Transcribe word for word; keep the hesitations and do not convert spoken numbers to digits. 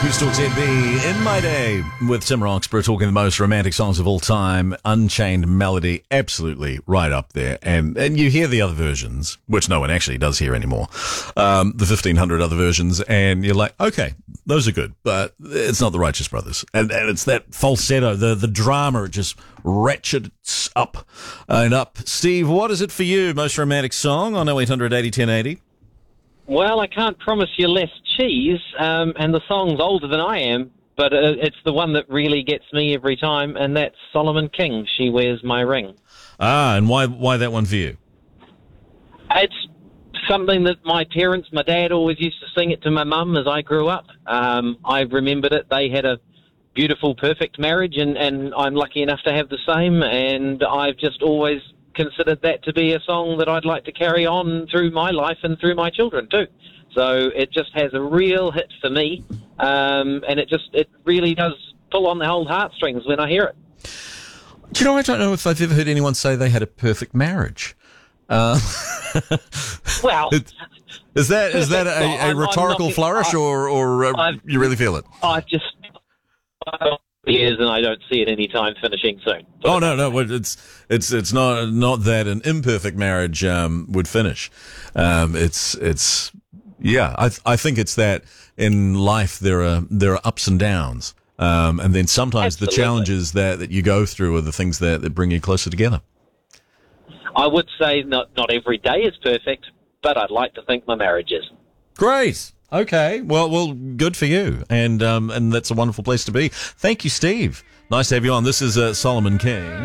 Who's Talk Z B in my day with Tim Roxburgh talking the most romantic songs of all time. Unchained Melody, absolutely right up there. And and you hear the other versions, which no one actually does hear anymore. Um, the fifteen hundred other versions, and you're like, okay, those are good, but it's not the Righteous Brothers. And, and it's that falsetto, the the drama, it just ratchets up and up. Steve, what is it for you? Most romantic song on oh eight hundred eighty ten eighty? Well, I can't promise you less cheese, um, and the song's older than I am, but uh, it's the one that really gets me every time, and that's Solomon King, She Wears My Ring. Ah, and why why that one for you? It's something that my parents, my dad always used to sing it to my mum as I grew up. Um, I remembered it. They had a beautiful, perfect marriage, and, and I'm lucky enough to have the same, and I've just always considered that to be a song that I'd like to carry on through my life and through my children too. So it just has a real hit for me, um, and it just it really does pull on the old heartstrings when I hear it. Do you know, I don't know if I've ever heard anyone say they had a perfect marriage. Uh, well, is that is that a, a rhetorical not, flourish, I, or or uh, you really feel it? I just years, and I don't see it any time finishing soon. Oh no, no, it's it's it's not not that an imperfect marriage um, would finish. Um, it's it's yeah, I I think it's that in life there are there are ups and downs, um, and then sometimes Absolutely. the challenges that, that you go through are the things that, that bring you closer together. I would say not not every day is perfect, but I'd like to think my marriage is. Great. Okay, well, well, good for you, and um, and that's a wonderful place to be. Thank you, Steve. Nice to have you on. This is uh, Solomon King.